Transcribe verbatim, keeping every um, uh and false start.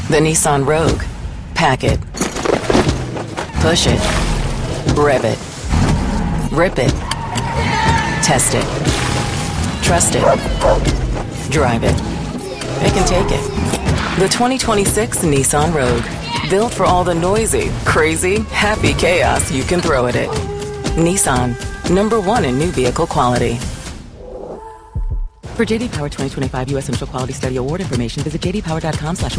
The Nissan Rogue. Pack it. Push it. Rev it. Rip it. Test it. Trust it. Drive it. It can take it. The twenty twenty-six Nissan Rogue. Built for all the noisy, crazy, happy chaos you can throw at it. Nissan. Number one in new vehicle quality. For J D Power twenty twenty-five U S Initial Quality Study Award information, visit j d power dot com slash